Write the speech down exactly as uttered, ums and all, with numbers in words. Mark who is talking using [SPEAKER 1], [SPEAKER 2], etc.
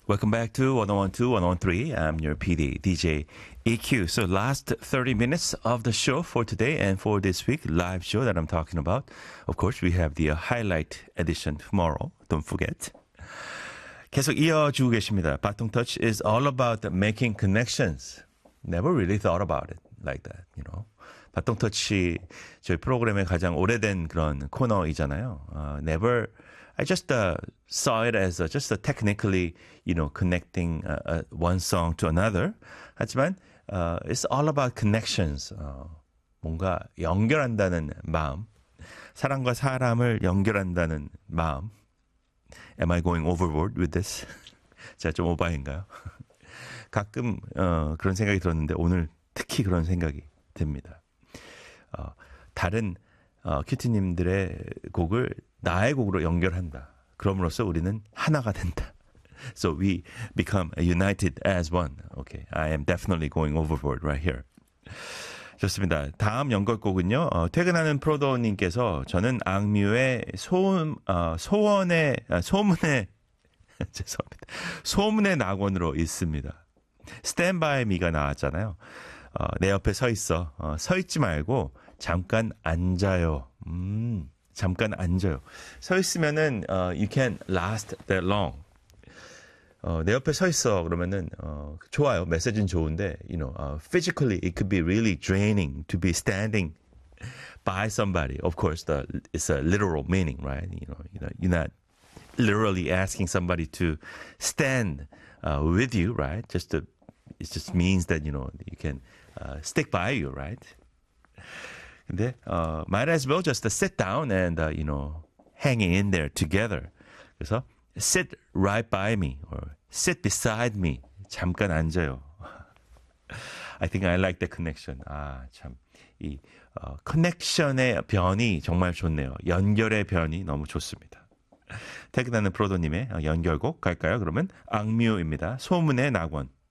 [SPEAKER 1] Welcome back to one oh one two, one oh one three. I'm your P D, D J E Q. So last thirty minutes of the show for today and for this week live show that I'm talking about. Of course, we have the uh, highlight edition tomorrow. Don't forget. 계속 이어주고 계십니다. 바통 터치 is all about making connections. Never really thought about it like that, you know. 바통 터치 저희 프로그램의 가장 오래된 그런 코너이잖아요. Uh, never I just uh, saw it as uh, just uh, technically, you know, connecting uh, uh, one song to another. 하지만 uh, it's all about connections. 어, 뭔가 연결한다는 마음, 사람과 사람을 연결한다는 마음. Am I going overboard with this? 제가 좀 오바인가요? 가끔 어, 그런 생각이 들었는데 오늘 특히 그런 생각이 듭니다. 어, 다른 어, 큐티님들의 곡을 나의 곡으로 연결한다. 그럼으로써 우리는 하나가 된다. So we become united as one. Okay, I am definitely going overboard right here. 좋습니다. 다음 연결곡은요. 어, 퇴근하는 프로도님께서 저는 악뮤의 소음, 어, 소원의, 아, 소문의 죄송합니다. 소문의 낙원으로 있습니다. Stand by me가 나왔잖아요. 어, 내 옆에 서 있어. 어, 서 있지 말고 잠깐 앉아요. 음, 잠깐 앉아요. 서 있으면은 uh, you can't last that long. 어, 내 옆에 서 있어. 그러면은 어, 좋아요. 메시지는 좋은데, you know, uh, physically it could be really draining to be standing by somebody. Of course, the it's a literal meaning, right? You know, you know, you're not literally asking somebody to stand uh, with you, right? Just to, it just means that you know you can uh, stick by you, right? 근데 uh, might as well just uh, sit down and uh, you know hanging in there together. 그래서 sit right by me or sit beside me. 잠깐 앉아요. I think I like the connection. 아, 참. 이 어, 커넥션의 변이 정말 좋네요. 연결의 변이 너무 좋습니다. 퇴근하는 프로도님의 연결곡 갈까요? 그러면 악뮤입니다. 소문의 낙원.